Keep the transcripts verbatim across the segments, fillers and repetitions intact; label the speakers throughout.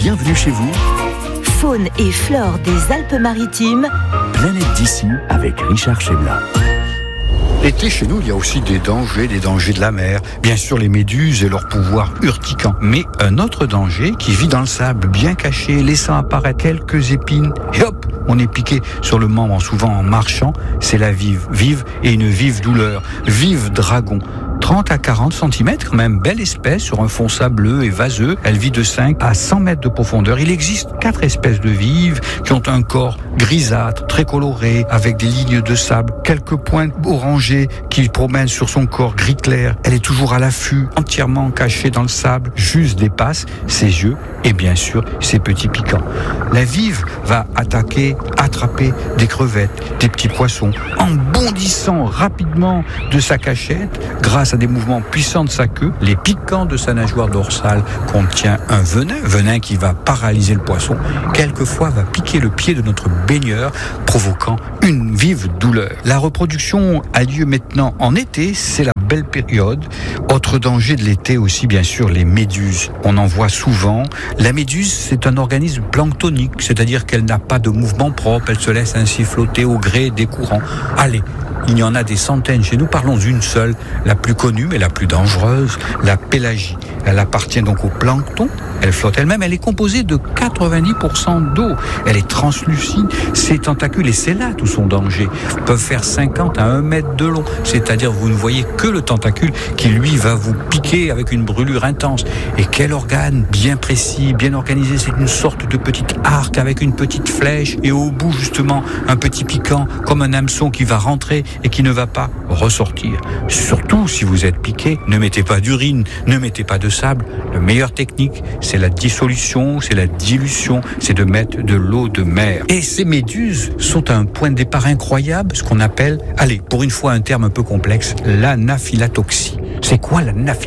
Speaker 1: bienvenue chez vous.
Speaker 2: Faune et flore des Alpes-Maritimes.
Speaker 1: Planète d'ici avec Richard Chebla.
Speaker 3: L'été, chez nous, il y a aussi des dangers, des dangers de la mer. Bien sûr, les méduses et leur pouvoir urticant. Mais un autre danger qui vit dans le sable, bien caché, laissant apparaître quelques épines. Et hop, on est piqué sur le membre, souvent en marchant. C'est la vive. Vive et une vive douleur. Vive dragon. trente à quarante centimètres, quand même, belle espèce, sur un fond sableux et vaseux. Elle vit de cinq à cent mètres de profondeur. Il existe quatre espèces de vives qui ont un corps grisâtre, très coloré, avec des lignes de sable, quelques pointes orangées qui promènent sur son corps gris clair. Elle est toujours à l'affût, entièrement cachée dans le sable, juste dépasse ses yeux et bien sûr ses petits piquants. La vive va attaquer, attraper des crevettes, des petits poissons, en bondissant rapidement de sa cachette, grâce à des mouvements puissants de sa queue. Les piquants de sa nageoire dorsale contient un venin, venin qui va paralyser le poisson, quelquefois va piquer le pied de notre baigneur, provoquant une vive douleur. La reproduction a lieu maintenant en été, c'est la belle période. Autre danger de l'été aussi, bien sûr, les méduses. On en voit souvent. La méduse, c'est un organisme planctonique, c'est-à-dire qu'elle n'a pas de mouvement propre, elle se laisse ainsi flotter au gré des courants. Allez, il y en a des centaines chez nous, parlons d'une seule, la plus connue mais la plus dangereuse, la pélagie. Elle appartient donc au plancton, elle flotte elle-même, elle est composée de quatre-vingt-dix pour cent d'eau, elle est translucide, ses tentacules, et c'est là tout son danger, peuvent faire cinquante à un mètre de long, c'est-à-dire vous ne voyez que le tentacule qui lui va vous piquer avec une brûlure intense. Et quel organe bien précis, bien organisé, c'est une sorte de petit arc avec une petite flèche et au bout justement un petit piquant comme un hameçon qui va rentrer et qui ne va pas ressortir. Surtout si vous êtes piqué, ne mettez pas d'urine, ne mettez pas de sable. La meilleure technique, c'est la dissolution, c'est la dilution, c'est de mettre de l'eau de mer. Et ces méduses sont à un point de départ incroyable, ce qu'on appelle, allez, pour une fois un terme un peu complexe, l'anaphylatoxie. C'est quoi l'anaphylatoxie ?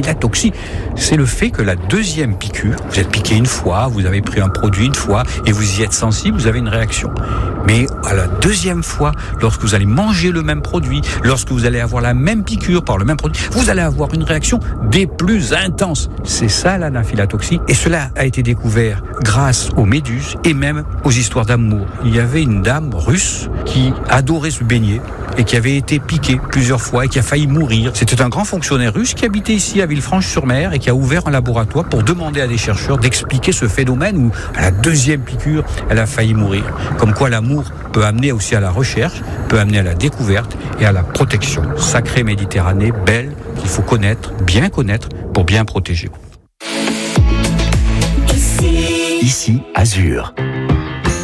Speaker 3: C'est le fait que la deuxième piqûre, vous êtes piqué une fois, vous avez pris un produit une fois et vous y êtes sensible, vous avez une réaction. Mais à la deuxième fois, lorsque vous allez manger le même produit, lorsque vous allez avoir la même piqûre par le même produit, vous allez avoir une réaction des plus intenses. C'est ça l'anaphylatoxie. Et cela a été découvert grâce aux méduses et même aux histoires d'amour. Il y avait une dame russe qui adorait se baigner et qui avait été piquée plusieurs fois et qui a failli mourir. C'était un grand fonctionnaire russe qui habitait ici à Villefranche-sur-Mer et qui a ouvert un laboratoire pour demander à des chercheurs d'expliquer ce phénomène où, à la deuxième piqûre, elle a failli mourir. Comme quoi l'amour peut amener aussi à la recherche, peut amener à la découverte et à la protection. Sacrée Méditerranée, belle, qu'il faut connaître, bien connaître, pour bien protéger.
Speaker 1: Ici, Azur.